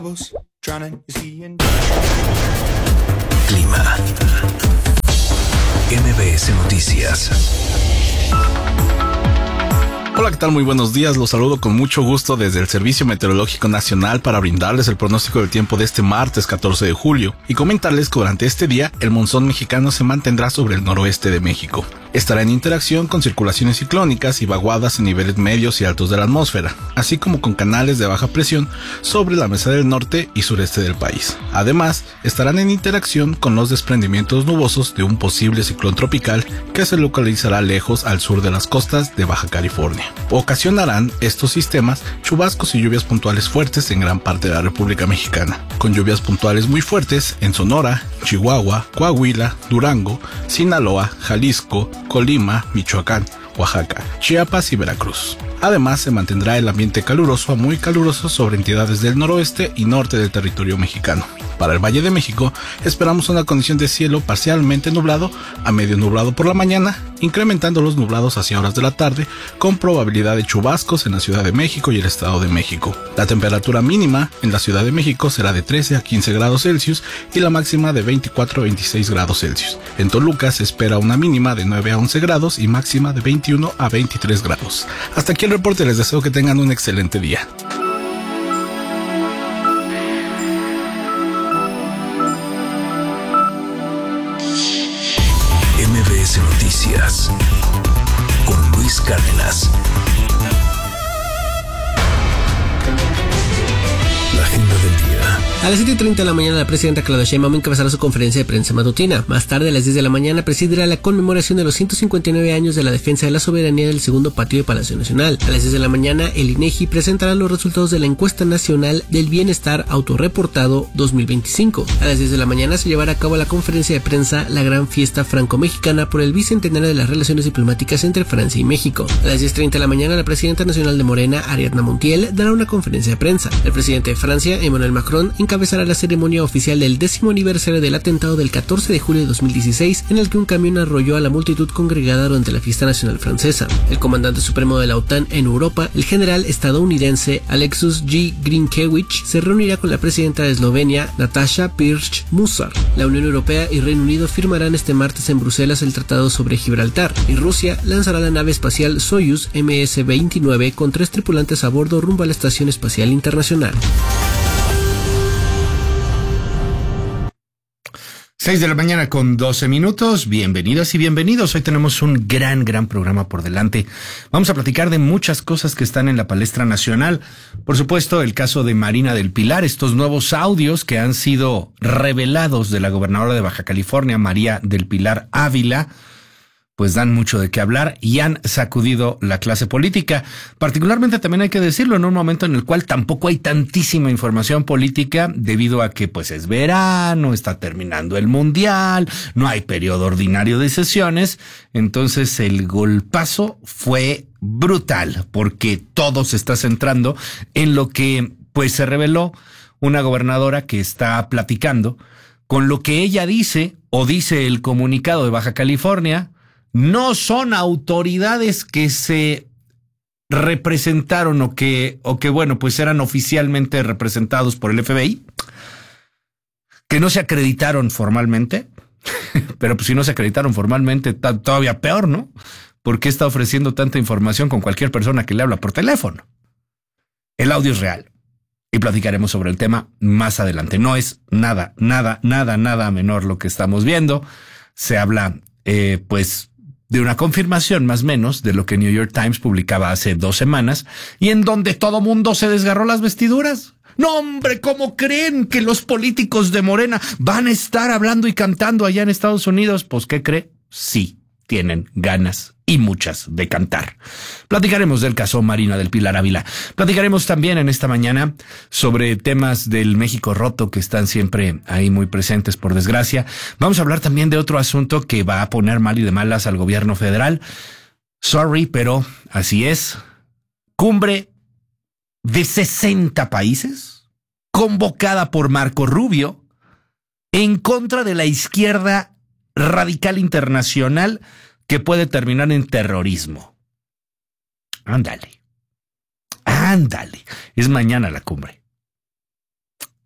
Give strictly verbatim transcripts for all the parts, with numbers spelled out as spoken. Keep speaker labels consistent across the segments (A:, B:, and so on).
A: Clima. M B S Noticias.
B: Hola, ¿qué tal? Muy buenos días. Los saludo con mucho gusto desde el Servicio Meteorológico Nacional para brindarles el pronóstico del tiempo de este martes catorce de julio y comentarles que durante este día el monzón mexicano se mantendrá sobre el noroeste de México. Estará en interacción con circulaciones ciclónicas y vaguadas en niveles medios y altos de la atmósfera, así como con canales de baja presión sobre la mesa del norte y sureste del país. Además, estarán en interacción con los desprendimientos nubosos de un posible ciclón tropical que se localizará lejos al sur de las costas de Baja California. Ocasionarán estos sistemas chubascos y lluvias puntuales fuertes en gran parte de la República Mexicana, con lluvias puntuales muy fuertes en Sonora, Chihuahua, Coahuila, Durango, Sinaloa, Jalisco, Colima, Michoacán, Oaxaca, Chiapas y Veracruz. Además, se mantendrá el ambiente caluroso a muy caluroso sobre entidades del noroeste y norte del territorio mexicano. Para el Valle de México, esperamos una condición de cielo parcialmente nublado a medio nublado por la mañana, incrementando los nublados hacia horas de la tarde, con probabilidad de chubascos en la Ciudad de México y el Estado de México. La temperatura mínima en la Ciudad de México será de trece a quince grados Celsius y la máxima de veinticuatro a veintiséis grados Celsius. En Toluca se espera una mínima de nueve a once grados y máxima de veintiuno a veintitrés grados. Hasta aquí el reporte, les deseo que tengan un excelente día.
A: M B S Noticias con Luis Cárdenas. La agenda del día.
C: A las siete y treinta de la mañana, la presidenta Claudia Sheinbaum encabezará su conferencia de prensa matutina. Más tarde, a las diez de la mañana, presidirá la conmemoración de los ciento cincuenta y nueve años de la defensa de la soberanía del segundo patio de Palacio Nacional. A las diez de la mañana, el INEGI presentará los resultados de la Encuesta Nacional del Bienestar Autorreportado dos mil veinticinco. A las diez de la mañana se llevará a cabo la conferencia de prensa La Gran Fiesta Franco-Mexicana por el bicentenario de las relaciones diplomáticas entre Francia y México. A las diez treinta de la mañana, la presidenta nacional de Morena, Ariadna Montiel, dará una conferencia de prensa. El presidente de Francia, Emmanuel Macron, encabezará la ceremonia oficial del décimo aniversario del atentado del catorce de julio de dos mil dieciséis, en el que un camión arrolló a la multitud congregada durante la fiesta nacional francesa. El comandante supremo de la OTAN en Europa, el general estadounidense Alexus G. Grinkiewicz, se reunirá con la presidenta de Eslovenia, Nataša Pirc-Musar. La Unión Europea y Reino Unido firmarán este martes en Bruselas el Tratado sobre Gibraltar, y Rusia lanzará la nave espacial Soyuz eme ese veintinueve con tres tripulantes a bordo rumbo a la Estación Espacial Internacional.
D: seis de la mañana con doce minutos. Bienvenidas y bienvenidos. Hoy tenemos un gran, gran programa por delante. Vamos a platicar de muchas cosas que están en la palestra nacional. Por supuesto, el caso de Marina del Pilar, estos nuevos audios que han sido revelados de la gobernadora de Baja California, María del Pilar Ávila, pues dan mucho de qué hablar y han sacudido la clase política. Particularmente, también hay que decirlo, en un momento en el cual tampoco hay tantísima información política debido a que pues es verano, está terminando el mundial, no hay periodo ordinario de sesiones. Entonces el golpazo fue brutal porque todo se está centrando en lo que pues se reveló una gobernadora que está platicando con lo que ella dice o dice el comunicado de Baja California. No son autoridades que se representaron o que, o que, bueno, pues eran oficialmente representados por el F B I, que no se acreditaron formalmente, pero pues si no se acreditaron formalmente, todavía peor, ¿no? ¿Por qué está ofreciendo tanta información con cualquier persona que le habla por teléfono? El audio es real y platicaremos sobre el tema más adelante. No es nada, nada, nada, nada menor lo que estamos viendo. Se habla, eh, pues, de una confirmación más o menos de lo que New York Times publicaba hace dos semanas y en donde todo mundo se desgarró las vestiduras. No, hombre, ¿cómo creen que los políticos de Morena van a estar hablando y cantando allá en Estados Unidos? Pues, ¿qué cree? Sí, tienen ganas y muchas de cantar. Platicaremos del caso Marina del Pilar Ávila. Platicaremos también en esta mañana sobre temas del México roto que están siempre ahí muy presentes, por desgracia. Vamos a hablar también de otro asunto que va a poner mal y de malas al gobierno federal. Sorry, pero así es. Cumbre de sesenta países, convocada por Marco Rubio, en contra de la izquierda radical internacional que puede terminar en terrorismo. Ándale. Ándale. Es mañana la cumbre.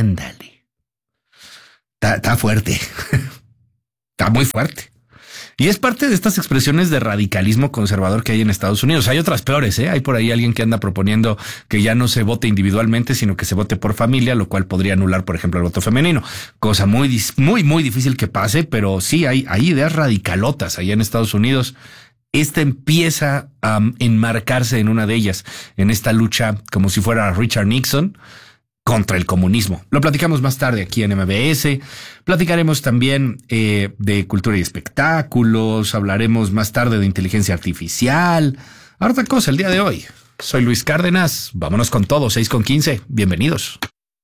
D: Ándale. Está, está fuerte. Está muy fuerte. Y es parte de estas expresiones de radicalismo conservador que hay en Estados Unidos. Hay otras peores, ¿eh? Hay por ahí alguien que anda proponiendo que ya no se vote individualmente, sino que se vote por familia, lo cual podría anular, por ejemplo, el voto femenino. Cosa muy, muy, muy difícil que pase, pero sí hay, hay ideas radicalotas allá en Estados Unidos. Esta empieza a um, enmarcarse en una de ellas, en esta lucha como si fuera Richard Nixon contra el comunismo. Lo platicamos más tarde aquí en M B S. Platicaremos también eh, de cultura y espectáculos. Hablaremos más tarde de inteligencia artificial. Harta cosa el día de hoy. Soy Luis Cárdenas. Vámonos con todo. seis con quince. Bienvenidos.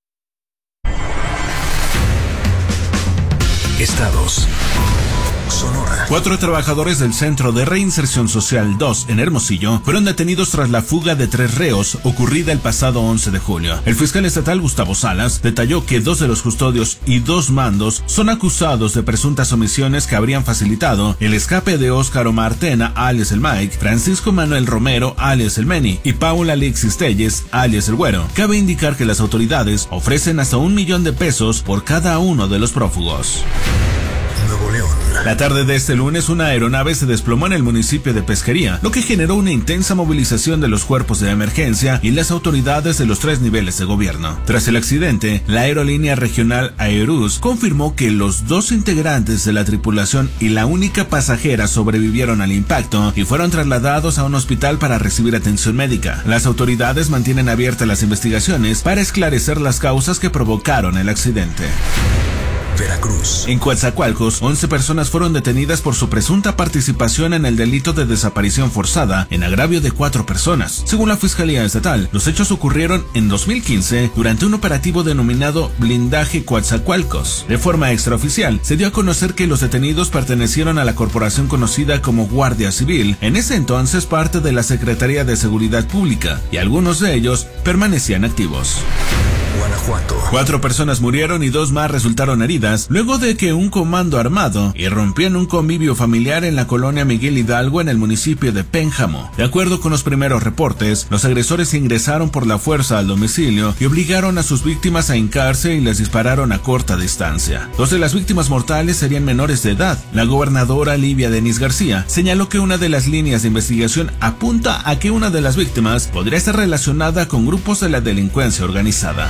A: Estados. Sonora.
E: Cuatro trabajadores del Centro de Reinserción Social dos en Hermosillo fueron detenidos tras la fuga de tres reos ocurrida el pasado once de julio. El fiscal estatal Gustavo Salas detalló que dos de los custodios y dos mandos son acusados de presuntas omisiones que habrían facilitado el escape de Óscar Omar Tena, alias el Mike, Francisco Manuel Romero, alias el Meni, y Paula Alexis Telles, alias el Güero. Cabe indicar que las autoridades ofrecen hasta un millón de pesos por cada uno de los prófugos.
A: Nuevo León.
E: La tarde de este lunes, una aeronave se desplomó en el municipio de Pesquería, lo que generó una intensa movilización de los cuerpos de emergencia y las autoridades de los tres niveles de gobierno. Tras el accidente, la aerolínea regional Aerus confirmó que los dos integrantes de la tripulación y la única pasajera sobrevivieron al impacto y fueron trasladados a un hospital para recibir atención médica. Las autoridades mantienen abiertas las investigaciones para esclarecer las causas que provocaron el accidente.
A: Veracruz.
E: En Coatzacoalcos, once personas fueron detenidas por su presunta participación en el delito de desaparición forzada en agravio de cuatro personas. Según la Fiscalía Estatal, los hechos ocurrieron en dos mil quince durante un operativo denominado Blindaje Coatzacoalcos. De forma extraoficial, se dio a conocer que los detenidos pertenecieron a la corporación conocida como Guardia Civil, en ese entonces parte de la Secretaría de Seguridad Pública, y algunos de ellos permanecían activos.
A: Guanajuato.
E: Cuatro personas murieron y dos más resultaron heridas luego de que un comando armado irrumpió en un convivio familiar en la colonia Miguel Hidalgo en el municipio de Pénjamo. De acuerdo con los primeros reportes, los agresores ingresaron por la fuerza al domicilio y obligaron a sus víctimas a hincarse y les dispararon a corta distancia. Dos de las víctimas mortales serían menores de edad. La gobernadora Livia Denis García señaló que una de las líneas de investigación apunta a que una de las víctimas podría estar relacionada con grupos de la delincuencia organizada.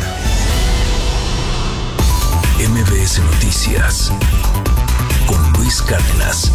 A: M B S Noticias con Luis Cárdenas.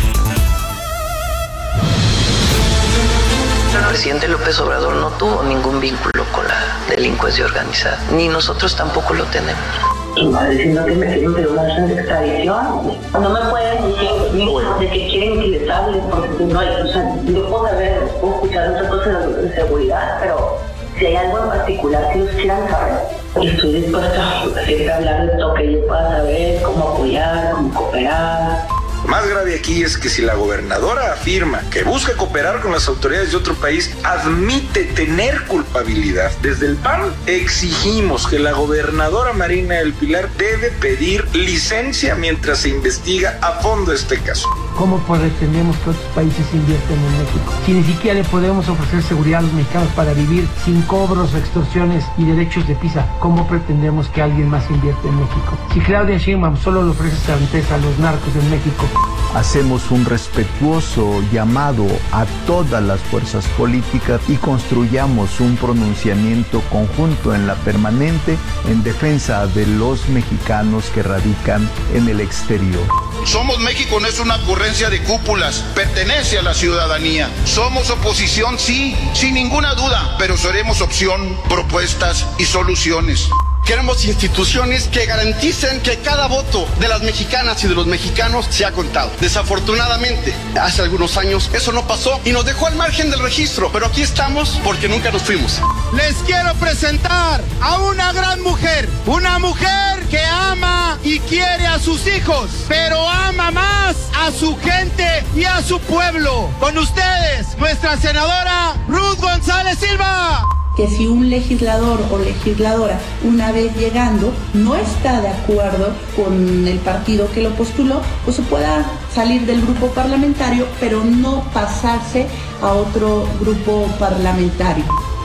F: El presidente López Obrador no tuvo ningún vínculo con la delincuencia organizada, ni nosotros tampoco lo tenemos.
G: ¿Estás diciendo que me quieren pedir una orden de extradición? No me pueden decir de que quieren que les hable, porque no hay, o sea, yo puedo saber, puedo escuchar otras cosas de seguridad, pero si hay algo en particular que ellos quieran saber, estoy dispuesta a siempre hablar de lo que yo pueda saber, cómo apoyar, cómo cooperar.
H: Más grave aquí es que si la gobernadora afirma que busca cooperar con las autoridades de otro país, admite tener culpabilidad. Desde el P A N exigimos que la gobernadora Marina del Pilar debe pedir licencia mientras se investiga a fondo este caso.
I: ¿Cómo pretendemos que otros países invierten en México? Si ni siquiera le podemos ofrecer seguridad a los mexicanos para vivir sin cobros, extorsiones y derechos de piso, ¿cómo pretendemos que alguien más invierta en México? Si Claudia Sheinbaum solo le ofrece certeza a los narcos en México.
J: Hacemos un respetuoso llamado a todas las fuerzas políticas y construyamos un pronunciamiento conjunto en la permanente en defensa de los mexicanos que radican en el exterior.
K: Somos México no es una ocurrencia de cúpulas, pertenece a la ciudadanía. Somos oposición, sí, sin ninguna duda, pero seremos opción, propuestas y soluciones.
L: Queremos instituciones que garanticen que cada voto de las mexicanas y de los mexicanos sea contado. Desafortunadamente, hace algunos años eso no pasó y nos dejó al margen del registro, pero aquí estamos porque nunca nos fuimos.
M: Les quiero presentar a una gran mujer, una mujer que ama y quiere a sus hijos, pero ama más a su gente y a su pueblo. Con ustedes, nuestra senadora Ruth González Silva.
N: Que si un legislador o legisladora, una vez llegando, no está de acuerdo con el partido que lo postuló, pues se pueda salir del grupo parlamentario, pero no pasarse a otro grupo parlamentario.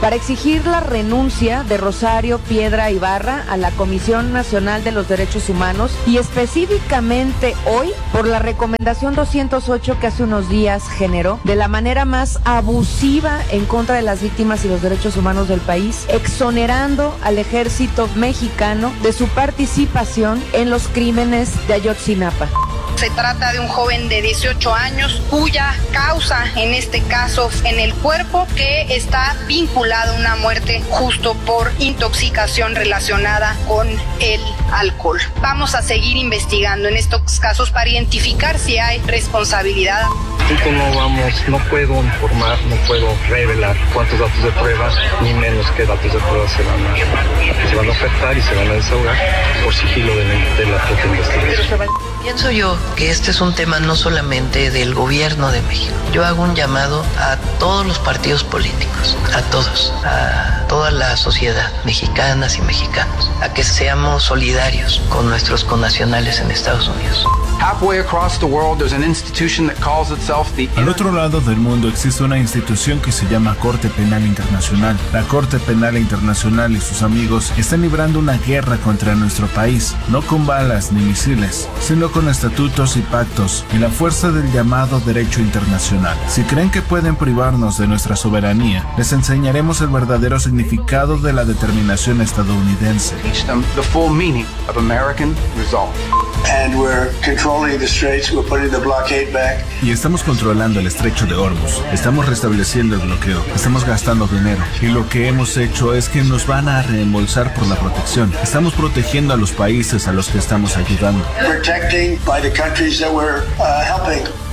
O: para exigir la renuncia de Rosario Piedra Ibarra a la Comisión Nacional de los Derechos Humanos y específicamente hoy por la recomendación doscientos ocho que hace unos días generó de la manera más abusiva en contra de las víctimas y los derechos humanos del país, exonerando al ejército mexicano de su participación en los crímenes de Ayotzinapa.
P: Se trata de un joven de dieciocho años cuya causa, en este caso en el cuerpo, que está vinculado a una muerte justo por intoxicación relacionada con el alcohol. Vamos a seguir investigando en estos casos para identificar si hay responsabilidad.
Q: No vamos, no puedo informar, no puedo revelar cuántos datos de prueba, ni menos qué datos de prueba se van a, se van a ofertar y se van a desahogar por sigilo de, de la propia investigación.
F: Pienso yo que este es un tema no solamente del gobierno de México. Yo hago un llamado a todos los partidos políticos, a todos, a toda la sociedad, mexicanas y mexicanos, a que seamos solidarios con nuestros connacionales en Estados Unidos.
R: Halfway across the world, there's an institution that calls itself the...
E: Al otro lado del mundo existe una institución que se llama Corte Penal Internacional. La Corte Penal Internacional y sus amigos están librando una guerra contra nuestro país, no con balas ni misiles, sino con estatutos y pactos y la fuerza del llamado derecho internacional. Si creen que pueden privarnos de nuestra soberanía, les enseñaremos el verdadero significado de la determinación estadounidense.
R: Teach them the full meaning of American resolve.
S: And we're controlling the straits, we're putting the blockade back.
E: Y estamos controlando el estrecho de Hormuz, estamos restableciendo el bloqueo, estamos gastando dinero y lo que hemos hecho es que nos van a reembolsar por la protección. Estamos protegiendo a los países a los que estamos ayudando.
S: Protecting by the countries that we're uh, helping.